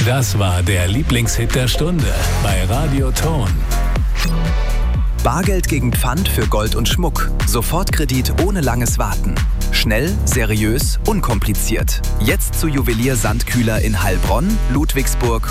Das war der Lieblingshit der Stunde bei Radio Ton. Bargeld gegen Pfand für Gold und Schmuck. Sofortkredit ohne langes Warten. Schnell, seriös, unkompliziert. Jetzt zu Juwelier Sandkühler in Heilbronn, Ludwigsburg